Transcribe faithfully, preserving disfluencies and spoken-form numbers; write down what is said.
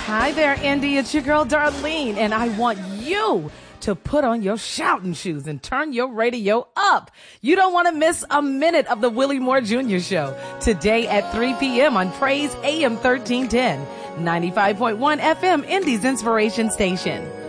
Hi there, Indy. It's your girl, Darlene, and I want you to put on your shouting shoes and turn your radio up. You don't want to miss a minute of the Willie Moore Junior Show today at three p.m. on Praise A M thirteen ten, ninety-five point one F M, Indy's Inspiration Station.